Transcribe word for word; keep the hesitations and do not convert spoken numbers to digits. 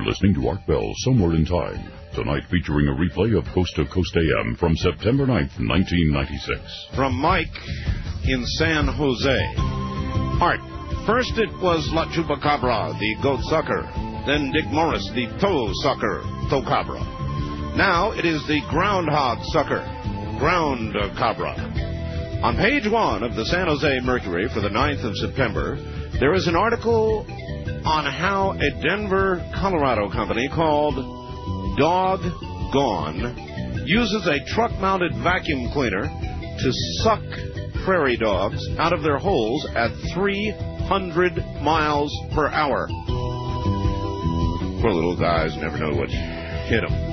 listening to Art Bell Somewhere in Time, tonight featuring a replay of Coast to Coast A M from September ninth, nineteen ninety-six. From Mike in San Jose. Art, first it was La Chupacabra, the goat sucker. Then Dick Morris, the toe sucker, toe cabra. Now it is the groundhog sucker, ground cabra. On page one of the San Jose Mercury for the ninth of September, there is an article on how a Denver, Colorado company called Dog Gone uses a truck-mounted vacuum cleaner to suck prairie dogs out of their holes at three hundred miles per hour. Poor little guys never know what hit them.